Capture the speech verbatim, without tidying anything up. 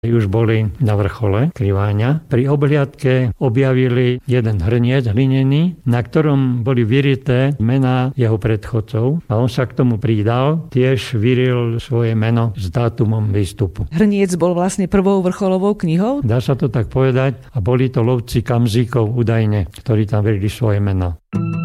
už boli na vrchole Kriváňa. Pri obhliadke objavili jeden hrniec hlinený, na ktorom boli vyrité mená jeho predchodcov a on sa k tomu pridal, tiež vyril svoje meno s dátumom výstupu. Hrniec bol vlastne prvou vrcholovou knihou? Dá sa to tak povedať a boli to lovci kamzíkov údajne, ktorí tam vyrili svoje meno.